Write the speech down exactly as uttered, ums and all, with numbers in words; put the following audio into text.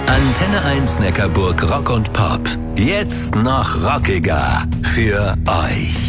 Antenne eins Neckarburg Rock und Pop. Jetzt noch rockiger für euch.